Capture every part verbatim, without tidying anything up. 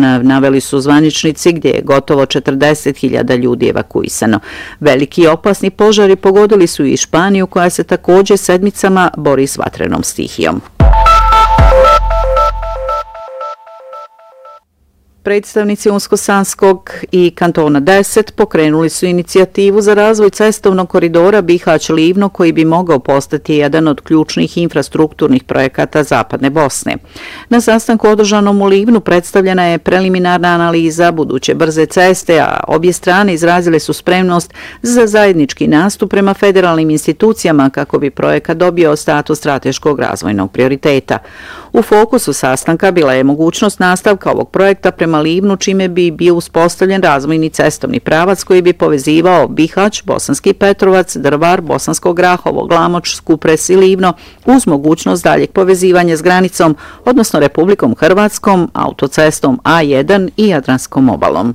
naveli su zvaničnici, gdje je gotovo četrdeset hiljada ljudi evakuisano. Veliki i opasni požari pogodili su i Španiju, koja se također sedmicama bori s vatrenom stihijom. Predstavnici Unsko-Sanskog i Kantona deset pokrenuli su inicijativu za razvoj cestovnog koridora Bihać-Livno, koji bi mogao postati jedan od ključnih infrastrukturnih projekata Zapadne Bosne. Na sastanku održanom u Livnu predstavljena je preliminarna analiza buduće brze ceste, a obje strane izrazile su spremnost za zajednički nastup prema federalnim institucijama kako bi projekat dobio status strateškog razvojnog prioriteta. U fokusu sastanka bila je mogućnost nastavka ovog projekta prema Livnu, čime bi bio uspostavljen razvojni cestovni pravac koji bi povezivao Bihać, Bosanski Petrovac, Drvar, Bosansko Grahovo, Glamoč, Skupres i Livno uz mogućnost daljeg povezivanja s granicom, odnosno Republikom Hrvatskom, autocestom A jedan i Jadranskom obalom.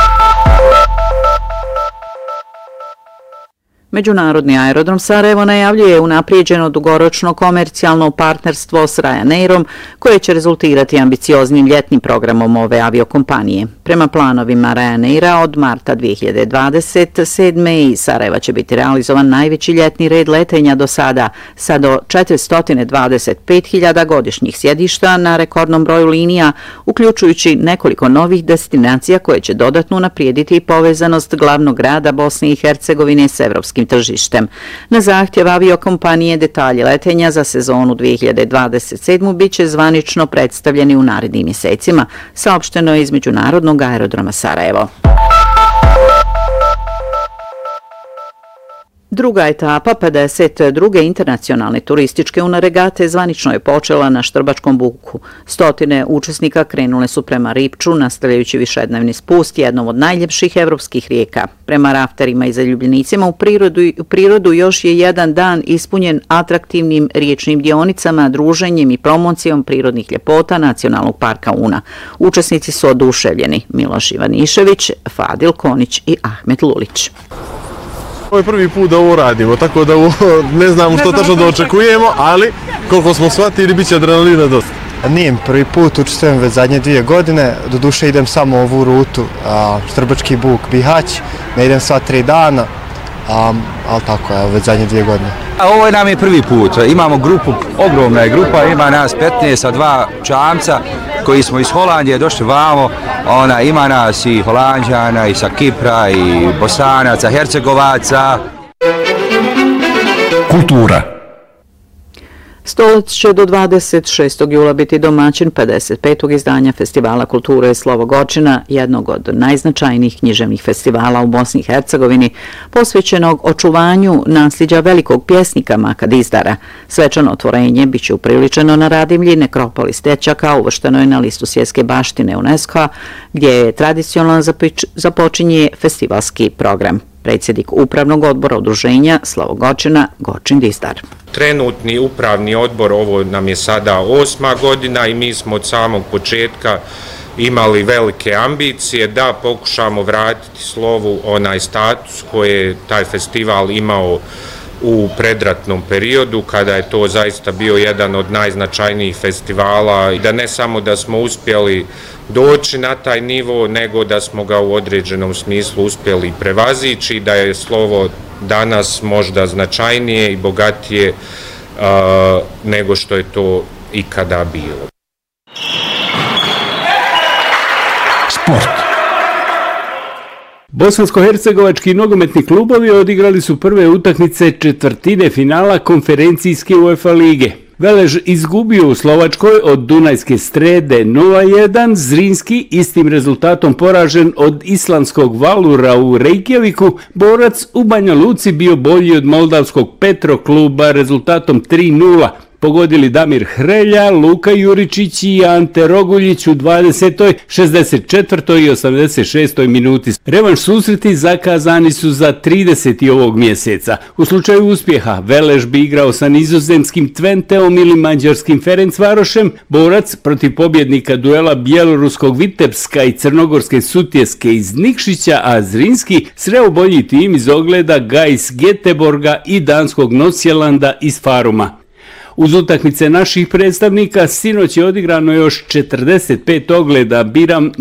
Međunarodni aerodrom Sarajevo najavljuje unaprijeđeno dugoročno komercijalno partnerstvo s Ryanairom, koje će rezultirati ambicioznim ljetnim programom ove aviokompanije. Prema planovima Ryanaira od marta dvije hiljade dvadeset sedme iz Sarajeva će biti realizovan najveći ljetni red letenja do sada, sa do četiristo dvadeset pet hiljada godišnjih sjedišta na rekordnom broju linija, uključujući nekoliko novih destinacija koje će dodatno unaprijediti povezanost glavnog grada Bosne i Hercegovine s evropskim tržištem. Na zahtjev aviokompanije detalji letenja za sezonu dvije hiljade dvadeset sedme biće zvanično predstavljeni u narednim mjesecima, saopšteno je iz Međunarodnog aerodroma Sarajevo. Druga etapa pedeset druge internacionalne turističke unaregate zvanično je počela na Štrbačkom buku. Stotine učesnika krenule su prema Ripču, nastavljajući višednevni spust jednom od najljepših evropskih rijeka. Prema rafterima i zaljubljenicima u prirodu, u prirodu još je jedan dan ispunjen atraktivnim riječnim dionicama, druženjem i promocijom prirodnih ljepota Nacionalnog parka Una. Učesnici su oduševljeni: Miloš Ivanišević, Fadil Konić i Ahmet Lulić. Ovo je prvi put da ovo radimo, tako da ovo, ne znamo što tačno da očekujemo, ali koliko smo shvatili, bit će adrenalina dosta. Nijem prvi put, učestvujem već zadnje dvije godine, doduše idem samo ovu rutu, a, Štrbački buk, Bihać, ne idem sva tri dana, a, ali tako je, već zadnje dvije godine. A ovo je nam je prvi put, imamo grupu, ogromna je grupa, ima nas petnaest sa dva čamca koji smo iz Holandije došli vamo, ona, ima nas i Holanđana, i sa Kipra, i Bosanaca, Hercegovaca. Kultura. Stolac će do dvadeset šestog jula biti domaćin pedeset petog izdanja Festivala kulture Slovo Gočina, jednog od najznačajnijih književnih festivala u Bosni i Hercegovini, posvećenog očuvanju nasljeđa velikog pjesnika Maka Dizdara. Svečano otvorenje biće upriličeno na radimlji Nekropolis Tećaka, uvršteno je na listu svjetske baštine UNESCO-a, gdje je tradicionalno započinje festivalski program. Predsjednik Upravnog odbora udruženja Slovo Gočina, Gočin Dizdar. Trenutni upravni odbor, ovo nam je sada osma godina i mi smo od samog početka imali velike ambicije da pokušamo vratiti Slovu onaj status koji je taj festival imao u predratnom periodu, kada je to zaista bio jedan od najznačajnijih festivala, i da ne samo da smo uspjeli doći na taj nivo, nego da smo ga u određenom smislu uspjeli prevazići, da je Slovo danas možda značajnije i bogatije uh, nego što je to ikada bilo. Sport. Bosansko-hercegovački nogometni klubovi odigrali su prve utakmice četvrtine finala konferencijske UEFA lige. Velež izgubio u Slovačkoj od Dunajske Strede nula jedan, Zrinski istim rezultatom poražen od islandskog Valura u Reykjaviku, Borac u Banja Luci bio bolji od moldavskog Petro kluba rezultatom tri nula. Pogodili Damir Hrelja, Luka Juričić i Ante Roguljić u dvadesetoj, šezdeset četvrtoj i osamdeset šestoj minuti. Revanš susreti zakazani su za trideseti ovog mjeseca. U slučaju uspjeha Velež bi igrao sa nizozemskim Twenteom ili mađarskim Ferencvarošem, Borac protiv pobjednika duela bjeloruskog Vitebska i crnogorske Sutjeske iz Nikšića, a Zrinski sreo bolji tim iz ogleda Gais Geteborga i danskog Nosjelanda iz Faruma. Uz utakmice naših predstavnika sinoć je odigrano još četrdeset pet ogleda Biram